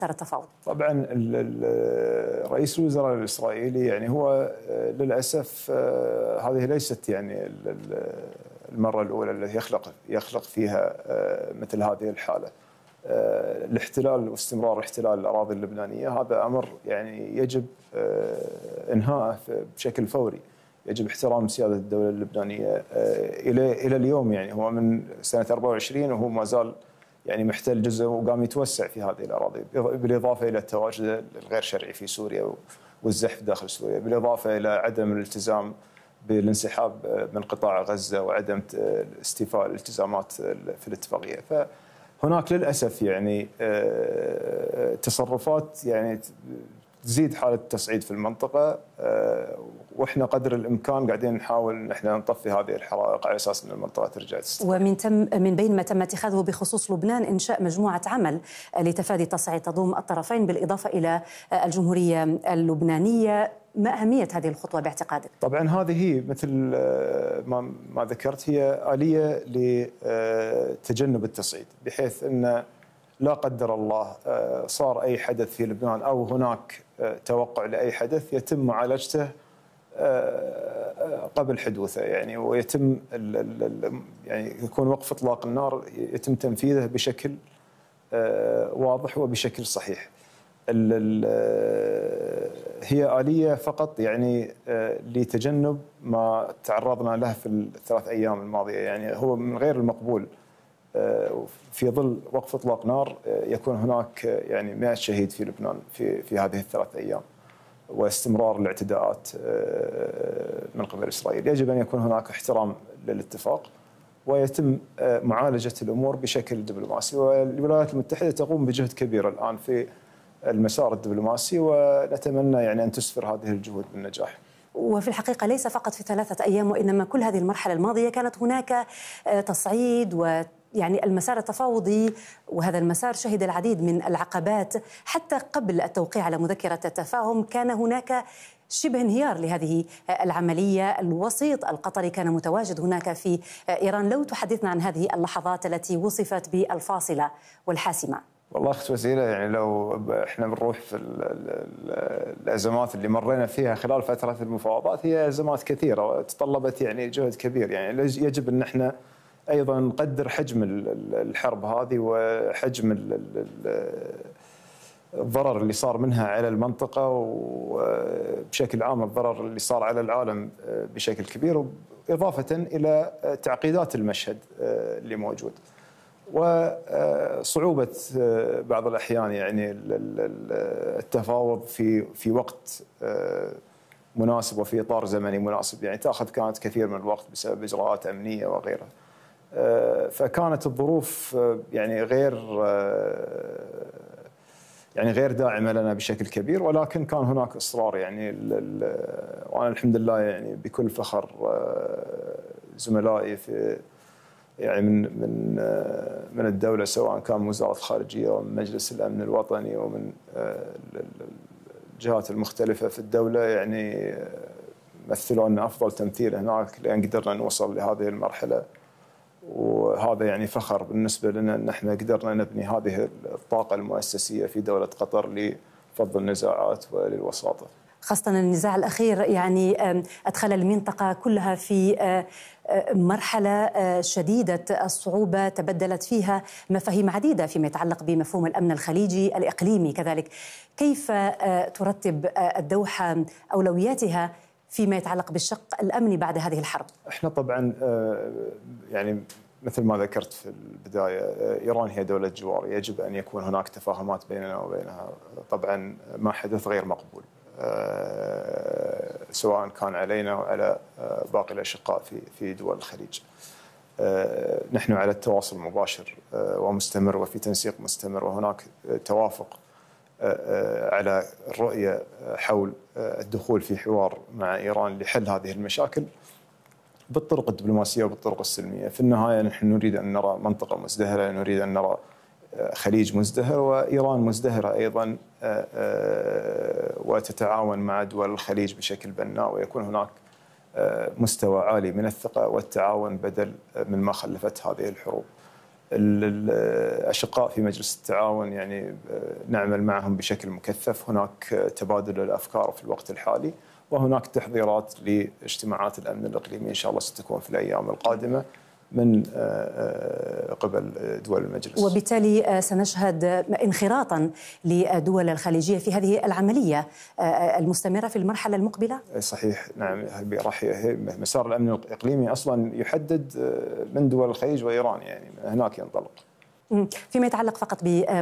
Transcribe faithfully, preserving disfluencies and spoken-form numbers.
التفاوض؟ طبعا رئيس الوزراء الإسرائيلي يعني هو للأسف هذه ليست يعني المرة الأولى التي يخلق يخلق فيها مثل هذه الحالة. الاحتلال واستمرار احتلال الأراضي اللبنانية هذا أمر يعني يجب إنهاءه بشكل فوري. يجب احترام سيادة الدولة اللبنانية إلى إلى اليوم. يعني هو من سنة أربعة وعشرين وهو ما زال يعني محتل جزء وقام يتوسع في هذه الأراضي، بالإضافة إلى التواجد الغير شرعي في سوريا والزحف داخل سوريا، بالإضافة إلى عدم الالتزام بالانسحاب من قطاع غزة وعدم استيفاء الالتزامات في الاتفاقية. فهناك للأسف يعني تصرفات يعني تزيد حالة التصعيد في المنطقة، واحنا قدر الامكان قاعدين نحاول ان احنا نطفي هذه الحرائق على اساس ان المنطقه ترجع تستقر. ومن تم من بين ما تم اتخاذه بخصوص لبنان انشاء مجموعه عمل لتفادي التصعيد تضم الطرفين بالاضافه الى الجمهوريه اللبنانيه. ما اهميه هذه الخطوه باعتقادك؟ طبعا هذه هي مثل ما ما ذكرت، هي اليه لتجنب التصعيد، بحيث ان لا قدر الله صار أي حدث في لبنان أو هناك توقع لأي حدث يتم معالجته قبل حدوثه، يعني ويتم يعني يكون وقف إطلاق النار يتم تنفيذه بشكل واضح وبشكل صحيح. هي آلية فقط يعني لتجنب ما تعرضنا له في الثلاث أيام الماضية. يعني هو من غير المقبول في ظل وقف اطلاق نار يكون هناك يعني مئة شهيد في لبنان في في هذه الثلاث ايام، واستمرار الاعتداءات من قبل اسرائيل. يجب ان يكون هناك احترام للاتفاق ويتم معالجه الامور بشكل دبلوماسي، والولايات المتحده تقوم بجهد كبير الان في المسار الدبلوماسي، ونتمنى يعني ان تسفر هذه الجهود بالنجاح. وفي الحقيقة ليس فقط في ثلاثة أيام، وإنما كل هذه المرحلة الماضية كانت هناك تصعيد، ويعني المسار التفاوضي وهذا المسار شهد العديد من العقبات. حتى قبل التوقيع على مذكرة التفاهم كان هناك شبه انهيار لهذه العملية. الوسيط القطري كان متواجد هناك في إيران. لو تحدثنا عن هذه اللحظات التي وصفت بالفاصلة والحاسمة. والله اخت وسيله، يعني لو احنا بنروح في الازمات اللي مرينا فيها خلال فتره المفاوضات، هي ازمات كثيره وتطلبت يعني جهد كبير. يعني يجب ان احنا ايضا نقدر حجم الحرب هذه وحجم الضرر اللي صار منها على المنطقه، وبشكل عام الضرر اللي صار على العالم بشكل كبير، اضافه الى تعقيدات المشهد اللي موجود وصعوبة بعض الأحيان يعني التفاوض في في وقت مناسب وفي إطار زمني مناسب. يعني تأخذ كانت كثير من الوقت بسبب إجراءات أمنية وغيرها. فكانت الظروف يعني غير يعني غير داعمة لنا بشكل كبير، ولكن كان هناك إصرار. يعني وأنا الحمد لله يعني بكل فخر زملائي في يعني من من من الدولة، سواء كان من وزارة الخارجية ومن مجلس الأمن الوطني ومن الجهات المختلفة في الدولة، يعني مثلوا لنا أفضل تمثيل هناك لأن قدرنا نوصل لهذه المرحلة. وهذا يعني فخر بالنسبة لنا أن احنا قدرنا نبني هذه الطاقة المؤسسية في دولة قطر لفض النزاعات وللوساطة. خاصة النزاع الأخير يعني أدخل المنطقة كلها في مرحلة شديدة الصعوبة، تبدلت فيها مفاهيم عديدة فيما يتعلق بمفهوم الأمن الخليجي الإقليمي كذلك. كيف ترتب الدوحة أولوياتها فيما يتعلق بالشق الأمني بعد هذه الحرب؟ احنا طبعا يعني مثل ما ذكرت في البداية، إيران هي دولة جوار، يجب أن يكون هناك تفاهمات بيننا وبينها. طبعا ما حدث غير مقبول، سواء كان علينا وعلى باقي الأشقاء في في دول الخليج. نحن على التواصل مباشر ومستمر وفي تنسيق مستمر، وهناك توافق على الرؤية حول الدخول في حوار مع إيران لحل هذه المشاكل بالطرق الدبلوماسية وبالطرق السلمية. في النهاية نحن نريد أن نرى منطقة مزدهرة، نريد أن نرى خليج مزدهر، وإيران مزدهرة أيضا وتتعاون مع دول الخليج بشكل بناء، ويكون هناك مستوى عالي من الثقة والتعاون بدل من ما خلفت هذه الحروب. الأشقاء في مجلس التعاون يعني نعمل معهم بشكل مكثف. هناك تبادل الأفكار في الوقت الحالي، وهناك تحضيرات لاجتماعات الأمن الإقليمي إن شاء الله ستكون في الأيام القادمة من قبل دول المجلس. وبالتالي سنشهد انخراطا لدول الخليجية في هذه العملية المستمرة في المرحلة المقبلة؟ صحيح، نعم. راح مسار الأمن الإقليمي أصلا يحدد من دول الخليج وإيران، يعني هناك ينطلق. فيما يتعلق فقط ب